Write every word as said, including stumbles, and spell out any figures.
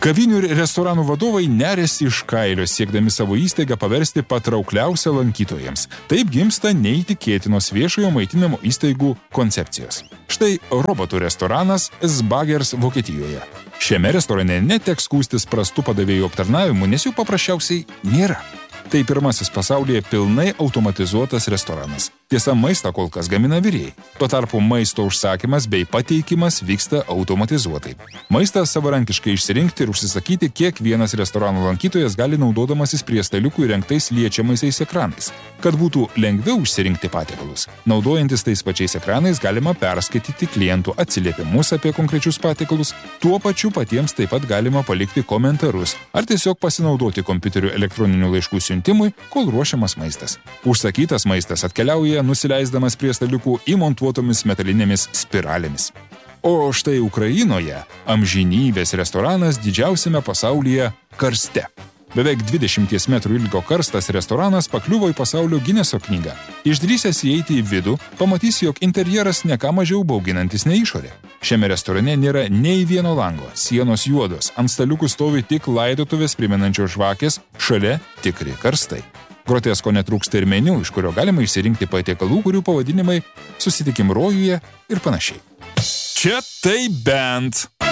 Kavinių ir restoranų vadovai nerėsi iš kailio, siekdami savo įstaigą paversti patraukliausią lankytojams. Taip gimsta neįtikėtinos viešojo maitinimo įstaigų koncepcijos. Štai robotų restoranas Sbagers Vokietijoje. Šiame restorane neteks skųstis prastų padavėjų aptarnavimu, nes jų paprasčiausiai nėra. Tai pirmasis pasaulyje pilnai automatizuotas restoranas. Tiesa, maistą kol kas gamina virėjai. Tuo tarpu maisto užsakymas bei pateikimas vyksta automatizuotai. Maistą savarankiškai išsirinkti ir užsisakyti kiekvienas restorano lankytojas gali naudodamasis prie staliukų įrengtais liečiamaisiais ekranais. Kad būtų lengviau išsirinkti patiekalus, naudojantis tais pačiais ekranais galima perskaityti klientų atsiliepimus apie konkrečius patiekalus, tuo pačiu patiems taip pat galima palikti komentarus ar tiesiog pasinaudoti kompiuteriu elektroninių laiškų siuntimui, kol ruošiamas maistas. Užsakytas maistas atkeliauja nusileisdamas prie staliukų įmontuotomis metalinėmis spiralėmis. O štai Ukrainoje amžinybės restoranas didžiausiame pasaulyje karste. Beveik dvidešimties metrų ilgio karstas restoranas pakliuvo į pasaulio Gineso knygą. Išdrįsęs įeiti į vidų, pamatys, jog interjeras ne ką mažiau bauginantis nei išorė. Šiame restorane nėra nei vieno lango, sienos juodos, ant staliukų stovi tik laidotuvės primenančios žvakės, šalia tikri karstai. Grotesko netrūksta ir meniu, iš kurio galima išsirinkti patiekalų, kurių pavadinimai susitikim rojuje ir panašiai. Čia tai bent.